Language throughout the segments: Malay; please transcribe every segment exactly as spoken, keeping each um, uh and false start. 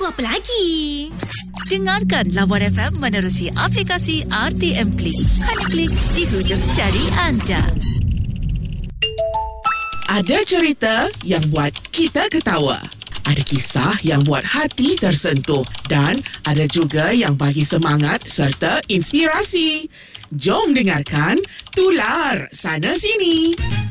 apa lagi? Dengarkan Labuan F M menerusi aplikasi R T M Klik. Hanya klik di hujung jari anda. Ada cerita yang buat kita ketawa. Ada kisah yang buat hati tersentuh. Dan ada juga yang bagi semangat serta inspirasi. Jom dengarkan Tular Sana Sini.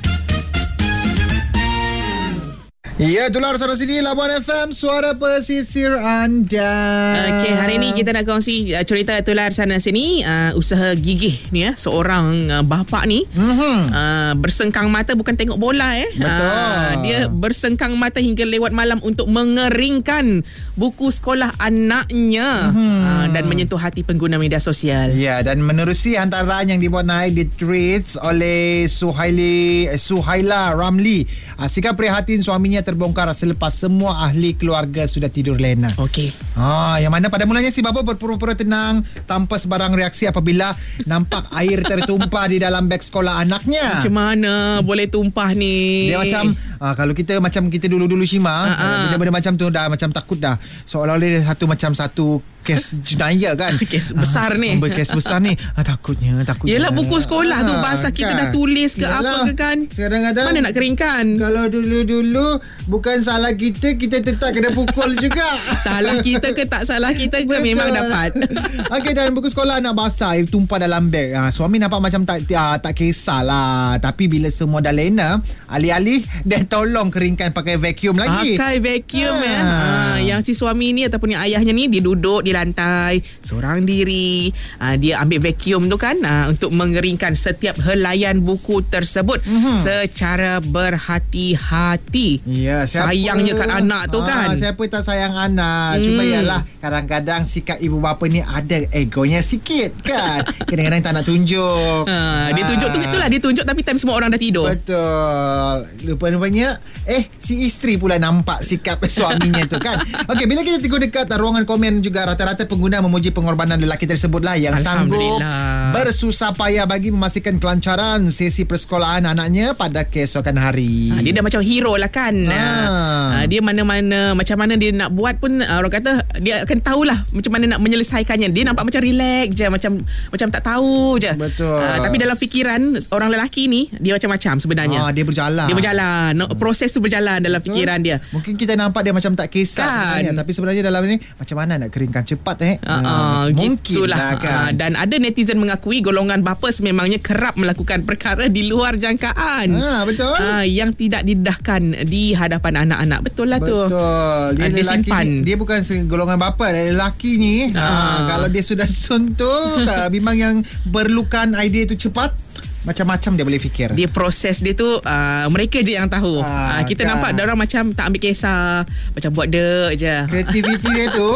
Ya, Tular Sana Sini, Labuan F M, suara pesisir anda. Okey, hari ni kita nak kongsi uh, cerita Tular Sana Sini. Uh, usaha gigih ni ya, seorang uh, bapa ni mm-hmm. uh, bersengkang mata, bukan tengok bola eh. Betul. Uh, dia bersengkang mata hingga lewat malam untuk mengeringkan buku sekolah anaknya mm-hmm. uh, dan menyentuh hati pengguna media sosial. Ya, dan menerusi hantaran yang dibuat naik di tweets oleh Suhaili eh, Suhaila Ramli. Uh, sikap prihatin suaminya terbongkar selepas semua ahli keluarga sudah tidur lena. Okey. Ah, yang mana pada mulanya si bapa berpura-pura tenang tanpa sebarang reaksi apabila nampak air tertumpah di dalam beg sekolah anaknya. Macam mana boleh tumpah ni? Dia macam ah, kalau kita macam kita dulu-dulu Shima, uh-huh. benda-benda macam tu dah macam takut dah. Seolah-olah dia satu macam satu kes jenayah kan. Kes besar ah, ni. Kes besar ni. Ah, takutnya, takutnya. Yelah, buku sekolah tu bahasa kita kan? dah tulis ke Yalah, apa ke kan. Kadang-kadang mana nak keringkan. Kalau dulu-dulu bukan salah kita, kita tetap kena pukul juga. Salah kita ke tak salah kita ke memang dapat. Okey, dan buku sekolah anak basah air tumpah dalam beg. Ha, suami nampak macam tak uh, tak kisahlah. Tapi bila semua dah lena, alih-alih dia tolong keringkan pakai vacuum lagi. Pakai vacuum ha. ya. Ha, yang si suami ni ataupun yang ayahnya ni, dia duduk di lantai seorang diri. Ha, dia ambil vacuum tu kan ha, untuk mengeringkan setiap helaian buku tersebut mm-hmm. secara berhati-hati. Ya, siapa, sayangnya kan anak tu kan. Ha, siapa tak sayang anak. Hmm. Cuma ialah kadang-kadang sikap ibu bapa ni ada egonya sikit kan. Kadang-kadang tak nak tunjuk. Ha, dia tunjuk tu itulah, dia tunjuk tapi time semua orang dah tidur. Betul. Lupa-lupanya eh si isteri pula nampak sikap suaminya tu kan. Okey, bila kita tengok dekat ruangan komen juga, rata-rata pengguna memuji pengorbanan lelaki tersebutlah yang sanggup bersusah payah bagi memastikan kelancaran sesi persekolahan anaknya pada keesokan hari. Ha, dia dah macam hero lah kan. Ha. Ha, dia mana-mana macam mana dia nak buat pun uh, orang kata dia akan tahulah macam mana nak menyelesaikannya. Dia nampak macam relax je, macam macam tak tahu je. Betul. Uh, tapi dalam fikiran orang lelaki ni dia macam-macam sebenarnya. Ah, dia berjalan. Dia berjalan. No, proses tu berjalan dalam Betul. Fikiran dia. Mungkin kita nampak dia macam tak kisah kan. Sebenarnya, tapi sebenarnya dalam ni macam mana nak keringkan cepat eh. Uh, uh, uh, mungkin lah kan. Uh, dan ada netizen mengakui golongan bapa sememangnya kerap melakukan perkara di luar jangkaan. Ah, betul. Uh, yang tidak didedahkan di hadapan anak-anak. Betul lah tu. Betul. Dia, dia lelaki simpan. Ni, dia bukan golongan bapa. Lelaki ni ah. uh, kalau dia sudah suntuk uh, memang yang perlukan idea tu cepat, macam-macam dia boleh fikir. Dia proses dia tu uh, mereka je yang tahu. Ah, uh, kita kan. nampak dia orang macam tak ambil kisah, macam buat dek je. Kreativiti dia tu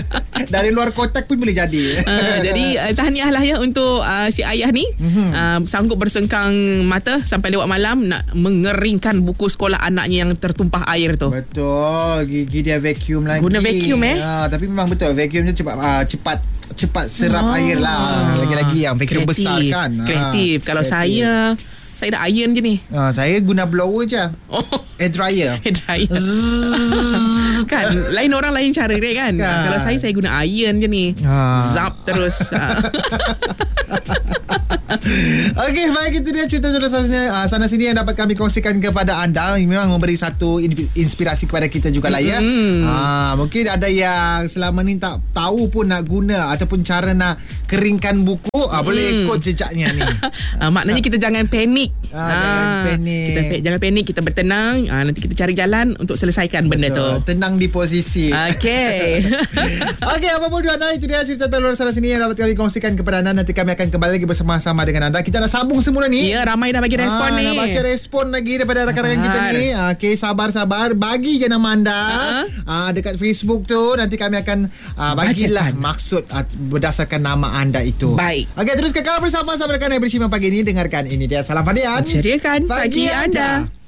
dari luar kotak pun boleh jadi. Uh, jadi uh, tahniah lah ya untuk uh, si ayah ni mm-hmm. uh, sanggup bersengkang mata sampai lewat malam nak mengeringkan buku sekolah anaknya yang tertumpah air tu. Betul. Gigi dia vacuum lagi. Guna vacuum eh. Uh, tapi memang betul vacuum tu cepat uh, cepat cepat serap oh. air lah. Lagi-lagi yang vacuum kreatif. Besar kan. Kreatif. Uh, Kalau kreatif. saya Saya dah iron je ni. Uh, saya guna blower je. Oh. Air dryer. Air dryer. Kan lain orang lain cara dia kan. kan. Kalau saya saya guna iron je ni. Ha. Zap terus. Okey, baik, itu dia cerita sana, sana sini yang dapat kami kongsikan kepada anda. Memang memberi satu inspirasi kepada kita juga lah ya. Mm. Ha, mungkin ada yang selama ni tak tahu pun nak guna ataupun cara nak keringkan buku. Ha, boleh ikut jejaknya ni. ha, maknanya kita jangan panik. Ha, ha, jangan panik. Kita jangan panik, kita bertenang. Ha, nanti kita cari jalan untuk selesaikan Betul. benda tu. Tenang di posisi. Okey. Okey, apa pun anda, itu dia cerita Tular Sana Sini yang dapat kami kongsikan kepada anda. Nanti kami akan kembali lagi bersama-sama dengan anda. Kita dah sambung semula ni. Ya, ramai dah bagi respon ha, ni. Nak baca respon lagi daripada rakan-rakan kita ni. Okey, sabar-sabar. Bagi je nama anda uh-huh. uh, dekat Facebook tu. Nanti kami akan uh, bagilah Bacakan. maksud uh, berdasarkan nama anda itu. Baik. Okey, terus kekal bersama-sama dengan Ibu Shima pagi ni. Dengarkan ini dia Salam Fadian. Ceriakan pagi, pagi anda. anda.